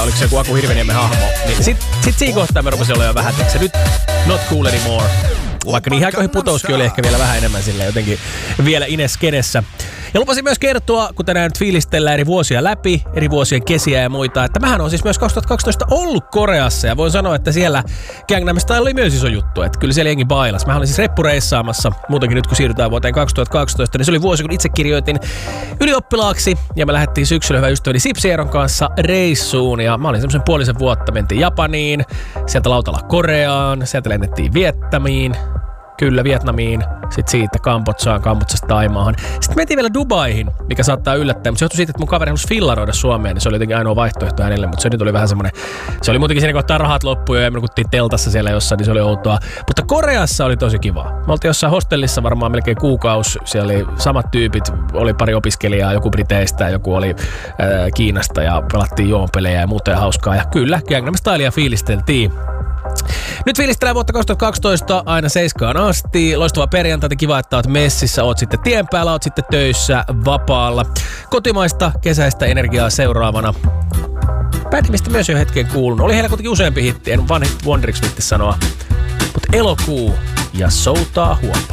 oliko se joku Aku Hirveniemen hahmo. Niin sit siinä kohtaa me rupesin olla jo vähän, että se nyt not cool anymore. Vaikka niin Häköihin putouskin oli ehkä vielä vähän enemmän sille jotenkin vielä Ines-kenessä. Ja lupasin myös kertoa, kun tänään nyt fiilistellään eri vuosia läpi, eri vuosien kesiä ja muita, että mähän on siis myös 2012 ollut Koreassa ja voin sanoa, että siellä Gangnam Style oli myös iso juttu, että kyllä siellä jengi bailas. Mä olin siis reppureissaamassa, muutenkin nyt kun siirrytään vuoteen 2012, niin se oli vuosi, kun itse kirjoitin ylioppilaaksi ja me lähdettiin syksyllä hyvän ystäväni Sipsi Eeron kanssa reissuun ja mä olin semmoisen puolisen vuotta, mentiin Japaniin, sieltä lautalla Koreaan, sieltä lennettiin Vietnamiin, sitten siitä Kambodsasta Taimaahan. Sitten mentiin vielä Dubaihin, mikä saattaa yllättää, mutta se johtui siitä, että mun kaveri halusi fillaroida Suomeen, niin se oli jotenkin ainoa vaihtoehto hänelle, mutta se nyt oli vähän semmoinen, se oli muutenkin siinä kohtaa rahat loppuja ja me nukuttiin teltassa siellä jossain, niin se oli outoa. Mutta Koreassa oli tosi kiva. Me oltiin jossain hostellissa varmaan melkein kuukausi, siellä oli samat tyypit, oli pari opiskelijaa, joku Briteistä ja joku oli Kiinasta ja pelattiin juomapelejä ja muuta hauskaa ja kyllä, Gangnam Stylea fiilisteltiin. Nyt fiilistellään vuotta 2012 aina 7 asti. Loistavaa perjantaita, kiva, että oot messissä, oot sitten tien päällä, oot sitten töissä, vapaalla. Kotimaista kesäistä energiaa seuraavana. Bändi, mistä myös jo hetken kuulunut. Oli heillä kuitenkin useampi hitti, en One Hit Wonderiksi viitti sanoa. Mutta elokuu ja soutaa huopa.